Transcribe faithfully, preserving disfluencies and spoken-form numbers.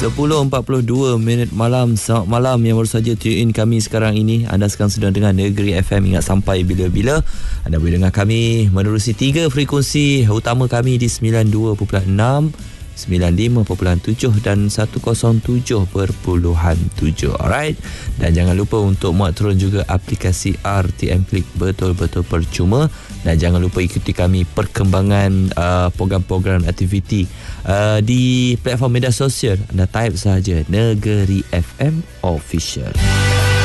sepuluh empat puluh dua minit malam. Selamat malam yang baru saja tune in kami sekarang ini. Anda sekarang sedang dengar Negeri F M. Ingat sampai bila-bila. Anda boleh dengar kami menerusi tiga frekuensi utama kami di sembilan puluh dua perpuluhan enam, sembilan puluh lima perpuluhan tujuh dan seratus tujuh perpuluhan tujuh. Alright. Dan jangan lupa untuk muat turun juga aplikasi R T M Click, betul-betul percuma. Dan jangan lupa ikuti kami perkembangan uh, program-program aktiviti uh, di platform media sosial. Anda type sahaja Negeri F M Official.